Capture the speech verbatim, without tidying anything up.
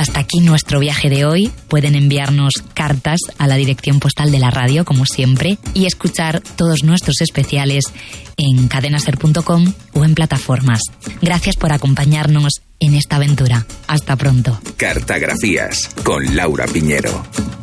Hasta aquí nuestro viaje de hoy. Pueden enviarnos cartas a la dirección postal de la radio, como siempre, y escuchar todos nuestros especiales en cadenaser punto com o en plataformas. Gracias por acompañarnos en esta aventura. Hasta pronto. Cartografías con Laura Piñero.